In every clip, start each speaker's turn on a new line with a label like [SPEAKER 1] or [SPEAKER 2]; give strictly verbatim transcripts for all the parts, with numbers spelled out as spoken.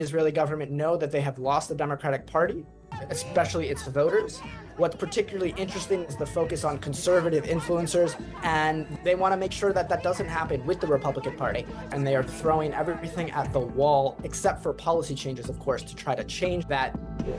[SPEAKER 1] Israeli government know that they have lost the Democratic Party, especially its voters. What's particularly interesting is the focus on conservative influencers, and they want to make sure that that doesn't happen with the Republican Party. And they are throwing everything at the wall, except for policy changes, of course, to try to change that.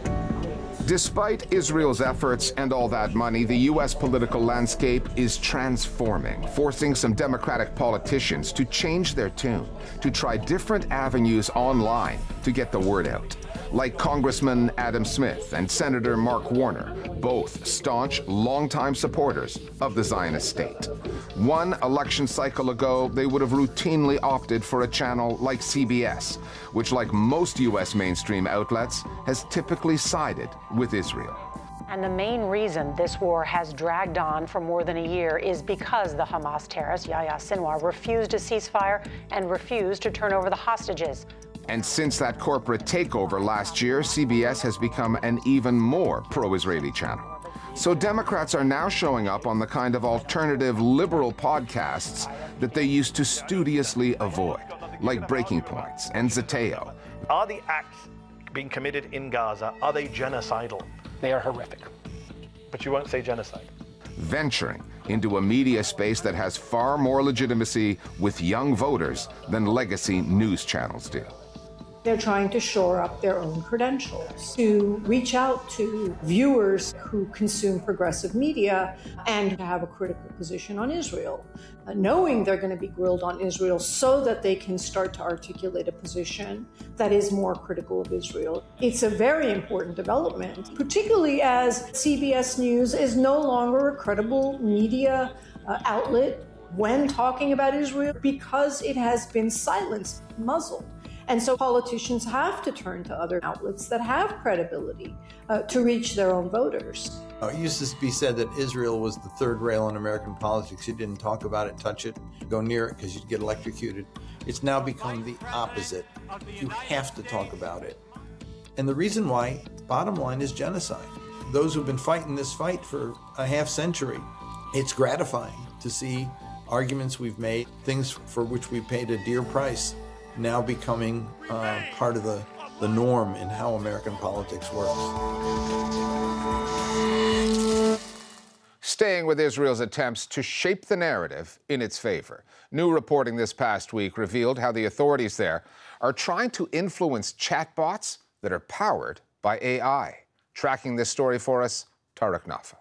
[SPEAKER 2] Despite Israel's efforts and all that money, the U S political landscape is transforming, forcing some Democratic politicians to change their tune, to try different avenues online to get the word out. Like Congressman Adam Smith and Senator Mark Warner, both staunch, longtime supporters of the Zionist state. One election cycle ago, they would have routinely opted for a channel like C B S, which, like most U S mainstream outlets, has typically sided with Israel.
[SPEAKER 3] And the main reason this war has dragged on for more than a year is because the Hamas terrorist, Yahya Sinwar, refused a ceasefire and refused to turn over the hostages.
[SPEAKER 2] And since that corporate takeover last year, C B S has become an even more pro-Israeli channel. So Democrats are now showing up on the kind of alternative liberal podcasts that they used to studiously avoid, like Breaking Points and Zateo.
[SPEAKER 4] Are the acts being committed in Gaza, are they genocidal?
[SPEAKER 5] They are horrific.
[SPEAKER 4] But you won't say genocide.
[SPEAKER 2] Venturing into a media space that has far more legitimacy with young voters than legacy news channels do.
[SPEAKER 6] They're trying to shore up their own credentials, to reach out to viewers who consume progressive media and to have a critical position on Israel, uh, knowing they're going to be grilled on Israel so that they can start to articulate a position that is more critical of Israel. It's a very important development, particularly as C B S News is no longer a credible media uh, outlet when talking about Israel because it has been silenced, muzzled. And so politicians have to turn to other outlets that have credibility uh, to reach their own voters.
[SPEAKER 7] It used to be said that Israel was the third rail in American politics. You didn't talk about it, touch it, go near it because you'd get electrocuted. It's now become the opposite. You have to talk about it. And the reason why, bottom line, is genocide. Those who've been fighting this fight for a half century, it's gratifying to see arguments we've made, things for which we paid a dear price, now becoming uh, part of the, the norm in how American politics works.
[SPEAKER 2] Staying with Israel's attempts to shape the narrative in its favor. New reporting this past week revealed how the authorities there are trying to influence chatbots that are powered by A I. Tracking this story for us, Tarek Nafa.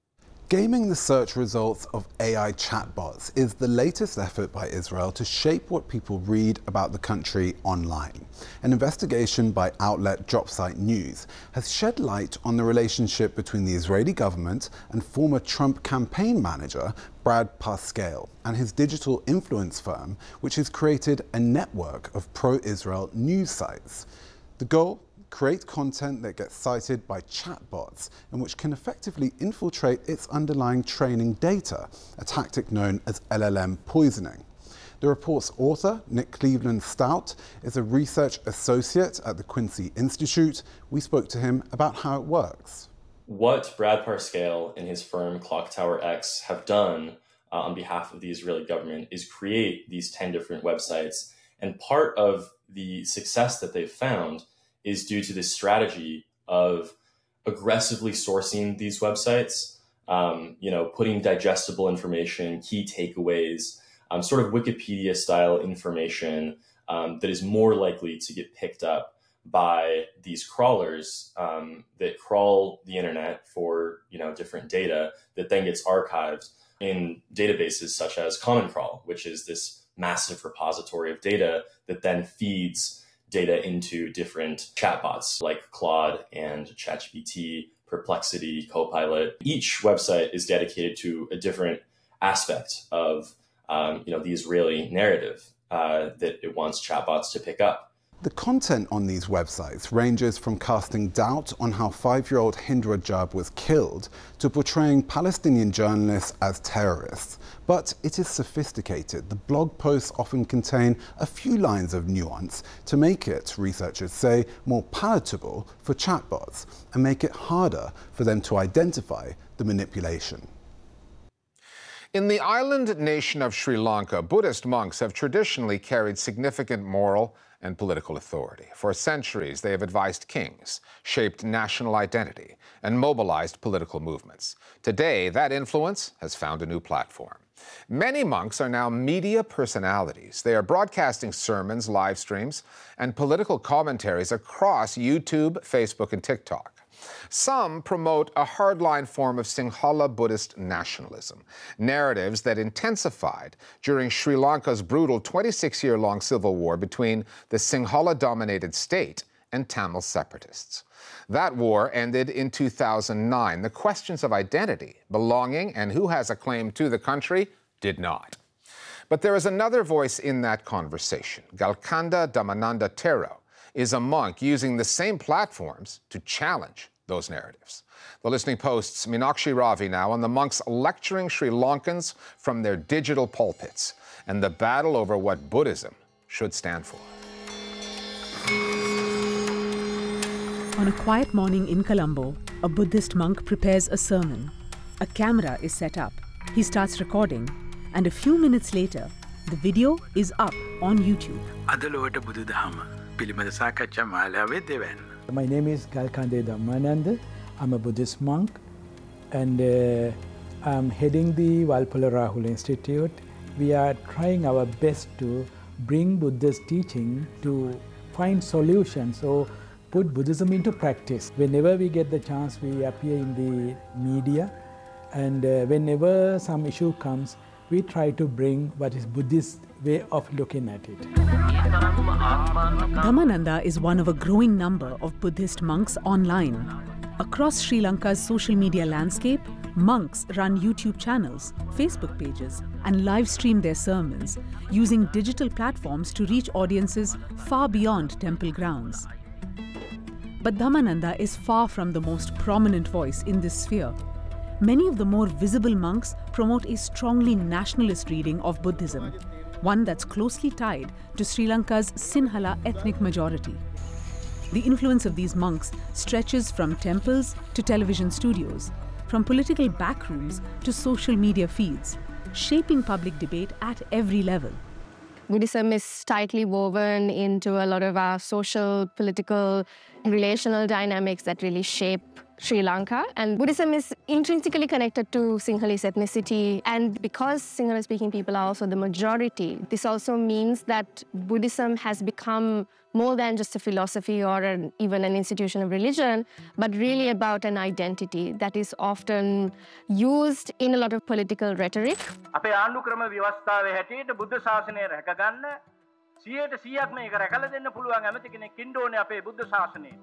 [SPEAKER 8] Gaming the search results of A I chatbots is the latest effort by Israel to shape what people read about the country online. An investigation by outlet Dropsite News has shed light on the relationship between the Israeli government and former Trump campaign manager Brad Parscale and his digital influence firm, which has created a network of pro-Israel news sites. The goal? Create content that gets cited by chatbots and which can effectively infiltrate its underlying training data, a tactic known as L L M poisoning. The report's author, Nick Cleveland Stout, is a research associate at the Quincy Institute. We spoke to him about how it works.
[SPEAKER 9] What Brad Parscale and his firm Clock Tower X have done uh, on behalf of the Israeli government is create these ten different websites. And part of the success that they've found is due to this strategy of aggressively sourcing these websites, um, you know, putting digestible information, key takeaways, um, sort of Wikipedia-style information um, that is more likely to get picked up by these crawlers um, that crawl the internet for, you know, different data that then gets archived in databases such as Common Crawl, which is this massive repository of data that then feeds data into different chatbots like Claude and ChatGPT, Perplexity, Copilot. Each website is dedicated to a different aspect of um, you know, the Israeli narrative uh, that it wants chatbots to pick up.
[SPEAKER 8] The content on these websites ranges from casting doubt on how five-year-old Hind Rajab was killed to portraying Palestinian journalists as terrorists. But it is sophisticated. The blog posts often contain a few lines of nuance to make it, researchers say, more palatable for chatbots and make it harder for them to identify the manipulation.
[SPEAKER 2] In the island nation of Sri Lanka, Buddhist monks have traditionally carried significant moral and political authority. For centuries, they have advised kings, shaped national identity, and mobilized political movements. Today, that influence has found a new platform. Many monks are now media personalities. They are broadcasting sermons, live streams, and political commentaries across YouTube, Facebook, and TikTok. Some promote a hardline form of Sinhala Buddhist nationalism, narratives that intensified during Sri Lanka's brutal twenty-six-year-long civil war between the Sinhala-dominated state and Tamil separatists. That war ended in two thousand nine. The questions of identity, belonging, and who has a claim to the country did not. But there is another voice in that conversation. Galkanda Dhammananda Thero is a monk using the same platforms to challenge those narratives. The Listening Post's Meenakshi Ravi now on the monks lecturing Sri Lankans from their digital pulpits and the battle over what Buddhism should stand for.
[SPEAKER 5] On a quiet morning in Colombo, a Buddhist monk prepares a sermon. A camera is set up. He starts recording, and a few minutes later, the video is up on YouTube.
[SPEAKER 10] My name is Galkanda Dhammananda. I'm a Buddhist monk, and uh, I'm heading the Walpola Rahula Institute. We are trying our best to bring Buddhist teaching to find solutions or put Buddhism into practice. Whenever we get the chance, we appear in the media, and uh, whenever some issue comes, we try to bring what is Buddhist way of looking at it.
[SPEAKER 5] Dhammananda is one of a growing number of Buddhist monks online. Across Sri Lanka's social media landscape, monks run YouTube channels, Facebook pages, and live stream their sermons, using digital platforms to reach audiences far beyond temple grounds. But Dhammananda is far from the most prominent voice in this sphere. Many of the more visible monks promote a strongly nationalist reading of Buddhism, one that's closely tied to Sri Lanka's Sinhala ethnic majority. The influence of these monks stretches from temples to television studios, from political backrooms to social media feeds, shaping public debate at every level.
[SPEAKER 11] Buddhism is tightly woven into a lot of our social, political, relational dynamics that really shape Sri Lanka. And Buddhism is intrinsically connected to Sinhalese ethnicity. And because Sinhala-speaking people are also the majority, this also means that Buddhism has become more than just a philosophy or an, even an institution of religion, but really about an identity that is often used in a lot of political rhetoric.
[SPEAKER 12] අපේ ආණ්ඩු ක්‍රම ව්‍යවස්ථාවේ හැටියට බුද්ධ ශාසනය රැකගන්න සියයට සියයක් මේක රැකලා දෙන්න පුළුවන් ඇමති කෙනෙක් ඉන්න ඕනේ අපේ බුද්ධ ශාසනයේ.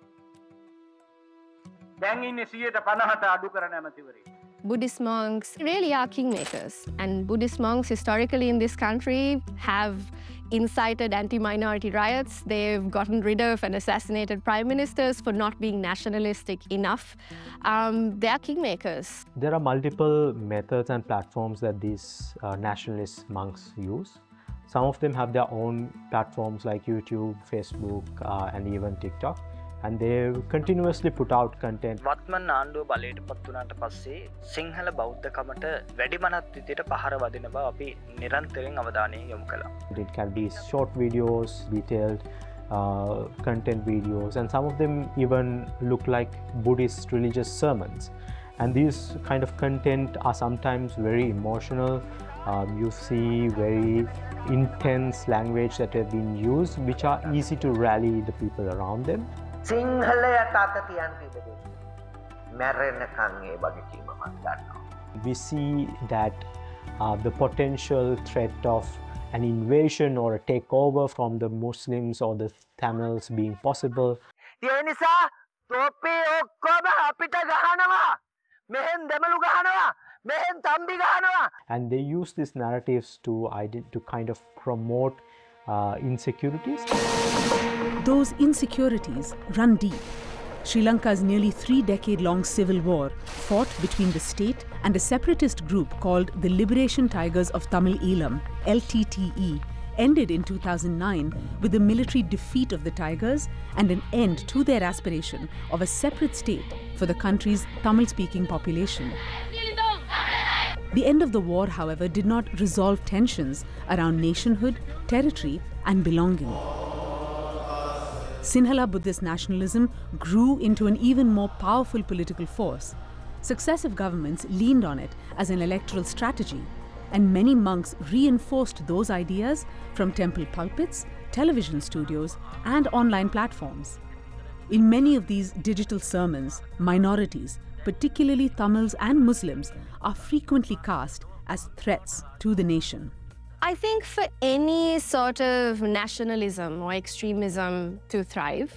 [SPEAKER 12] දැන් ඉන්නේ සියයට පනහට අඩු කරන ඇමතිවරයෙක්.
[SPEAKER 11] Buddhist monks really are kingmakers, and Buddhist monks historically in this country have incited anti-minority riots. They've gotten rid of and assassinated prime ministers for not being nationalistic enough. Um, they are kingmakers.
[SPEAKER 13] There are multiple methods and platforms that these uh, nationalist monks use. Some of them have their own platforms like YouTube, Facebook, uh, and even TikTok. And they continuously put out content.
[SPEAKER 12] වත්මන් ආණ්ඩුව බලයට පත් වුණාට පස්සේ සිංහල බෞද්ධකමට වැඩිමනත් විදියට පහර වදින බව අපි නිරන්තරයෙන් අවධානය යොමු කළා.
[SPEAKER 13] It can be short videos, detailed uh, content videos, and some of them even look like Buddhist religious sermons. And these kind of content are sometimes very emotional. Um, you see very intense language that have been used, which are easy to rally the people around them. We see that uh, the potential threat of an invasion or a takeover from the Muslims or the Tamils being possible. And they use these narratives to, to kind of promote uh, insecurities.
[SPEAKER 5] Those insecurities run deep. Sri Lanka's nearly three-decade-long civil war, fought between the state and a separatist group called the Liberation Tigers of Tamil Eelam, L T T E, ended in two thousand nine with the military defeat of the Tigers and an end to their aspiration of a separate state for the country's Tamil-speaking population. The end of the war, however, did not resolve tensions around nationhood, territory, and belonging. Sinhala Buddhist nationalism grew into an even more powerful political force. Successive governments leaned on it as an electoral strategy, and many monks reinforced those ideas from temple pulpits, television studios, and online platforms. In many of these digital sermons, minorities, particularly Tamils and Muslims, are frequently cast as threats to the nation.
[SPEAKER 11] I think for any sort of nationalism or extremism to thrive,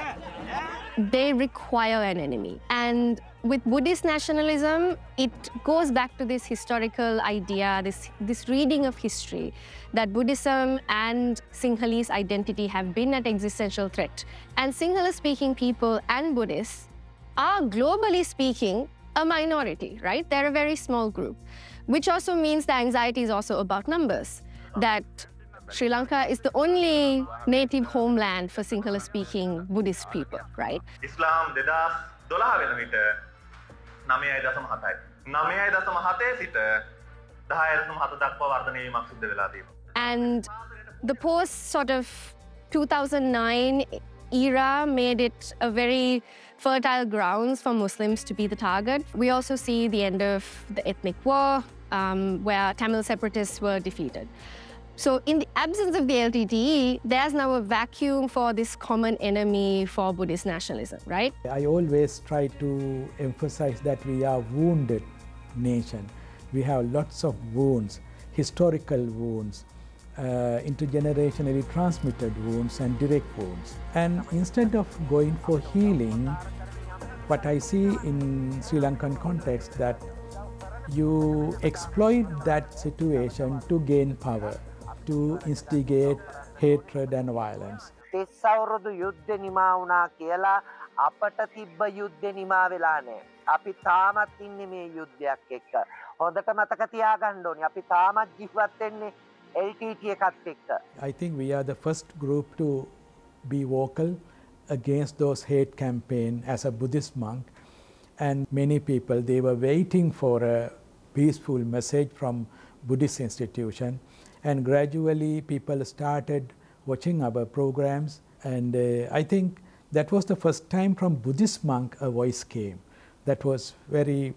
[SPEAKER 11] they require an enemy. And with Buddhist nationalism, it goes back to this historical idea, this, this reading of history, that Buddhism and Sinhalese identity have been at existential threat. And Sinhala-speaking people and Buddhists are, globally speaking, a minority, right? They're a very small group, which also means the anxiety is also about numbers, that Sri Lanka is the only native homeland for Sinhala-speaking Buddhist people, right?
[SPEAKER 14] Islam දෙදාස් දොළහ වෙන විට නවයයි දශම හතයි. නවයයි දශම හතේ සිට දහයයි දශම හත දක්වා වර්ධනය වීමක් සිද්ධ වෙලා තියෙනවා.
[SPEAKER 11] And the post sort of two thousand nine era made it a very fertile grounds for Muslims to be the target. We also see the end of the ethnic war, um, where Tamil separatists were defeated. So in the absence of the L T T E, there's now a vacuum for this common enemy for Buddhist nationalism, right?
[SPEAKER 10] I always try to emphasize that we are a wounded nation. We have lots of wounds, historical wounds, uh, intergenerationally transmitted wounds and direct wounds. And instead of going for healing, what I see in Sri Lankan context that you exploit that situation to gain power, to instigate hatred and violence.
[SPEAKER 15] තිස් අවුරුදු යුද්ධ නිමා වුණා කියලා අපට තිබ්බ යුද්ධ නිමා වෙලා නැහැ. අපි තාමත් ඉන්නේ මේ යුද්ධයක් එක්ක. හොඳට මතක තියාගන්න ඕනේ. අපි තාමත් ජීවත් වෙන්නේ L T T එකත් එක්ක.
[SPEAKER 10] I think we are the first group to be vocal against those hate campaign as a Buddhist monk, and many people, they were waiting for a peaceful message from Buddhist institution. And gradually people started watching our programs, and uh, I think that was the first time from Buddhist monk a voice came that was very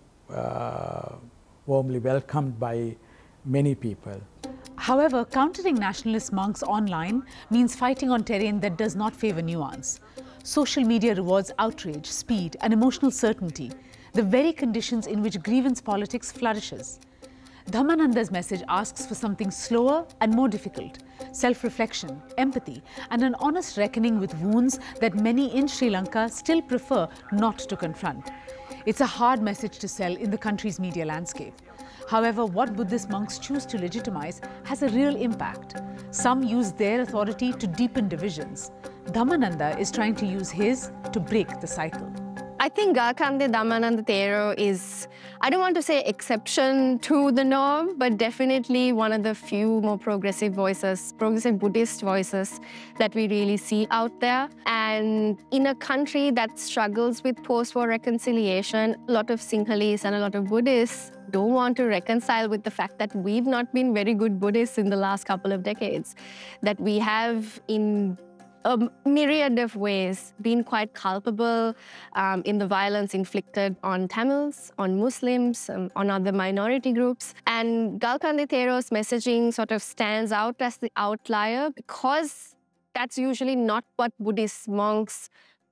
[SPEAKER 10] uh, warmly welcomed by many people.
[SPEAKER 5] However, countering nationalist monks online means fighting on terrain that does not favor nuance. Social media rewards outrage, speed, and emotional certainty, the very conditions in which grievance politics flourishes. Dhammananda's message asks for something slower and more difficult: self-reflection, empathy, and an honest reckoning with wounds that many in Sri Lanka still prefer not to confront. It's a hard message to sell in the country's media landscape. However, what Buddhist monks choose to legitimize has a real impact. Some use their authority to deepen divisions. Dhammananda is trying to use his to break the cycle.
[SPEAKER 11] I think Galkande Dhammananda Thero is, I don't want to say exception to the norm, but definitely one of the few more progressive voices, progressive Buddhist voices that we really see out there. And in a country that struggles with post-war reconciliation, a lot of Sinhalese and a lot of Buddhists don't want to reconcile with the fact that we've not been very good Buddhists in the last couple of decades, that we have in a myriad of ways been quite culpable um, in the violence inflicted on Tamils, on Muslims, um, on other minority groups. And Galkande Thero's messaging sort of stands out as the outlier because that's usually not what Buddhist monks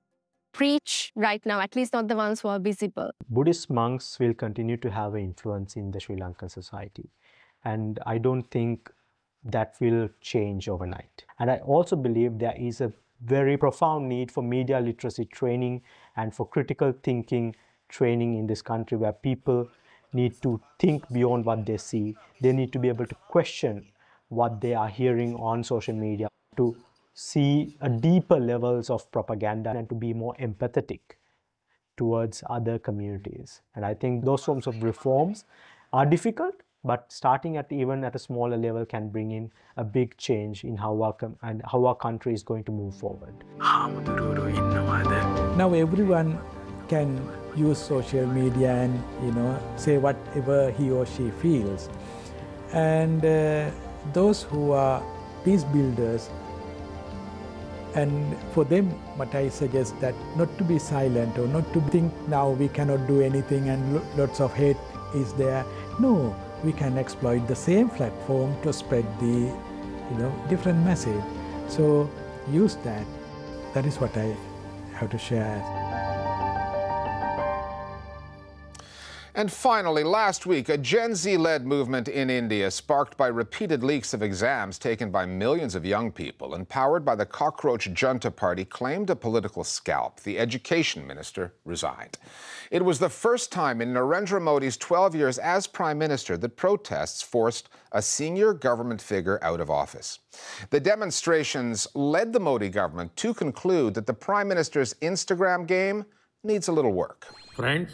[SPEAKER 11] preach right now, at least not the ones who are visible.
[SPEAKER 13] Buddhist monks will continue to have an influence in the Sri Lankan society. And I don't think that will change overnight. And I also believe there is a very profound need for media literacy training and for critical thinking training in this country, where people need to think beyond what they see. They need to be able to question what they are hearing on social media, to see a deeper levels of propaganda and to be more empathetic towards other communities. And I think those forms of reforms are difficult, but starting at even at a smaller level can bring in a big change in how our, and how our country is going to move forward.
[SPEAKER 10] Now everyone can use social media and, you know, say whatever he or she feels. And uh, those who are peace builders And for them, what I suggest that not to be silent or not to think now we cannot do anything and lo- lots of hate is there. No, we can exploit the same platform to spread the, you know, different message. So use that. That is what I have to share.
[SPEAKER 2] And finally, last week, a Gen Z-led movement in India, sparked by repeated leaks of exams taken by millions of young people and powered by the cockroach junta party, claimed a political scalp. The education minister resigned. It was the first time in Narendra Modi's twelve years as prime minister that protests forced a senior government figure out of office. The demonstrations led the Modi government to conclude that the prime minister's Instagram game needs a little work.
[SPEAKER 16] Friends,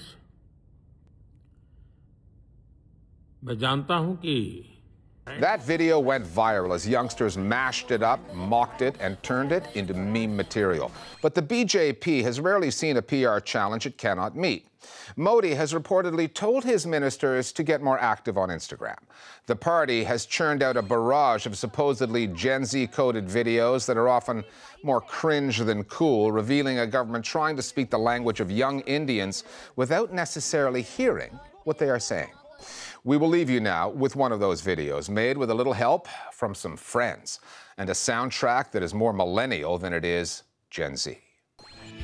[SPEAKER 16] मैं जानता हूं कि
[SPEAKER 2] that video went viral as youngsters mashed it up, mocked it, and turned it into meme material. But the B J P has rarely seen a P R challenge it cannot meet. Modi has reportedly told his ministers to get more active on Instagram. The party has churned out a barrage of supposedly Gen Z-coded videos that are often more cringe than cool, revealing a government trying to speak the language of young Indians without necessarily hearing what they are saying. We will leave you now with one of those videos, made with a little help from some friends, and a soundtrack that is more millennial than it is Gen Z.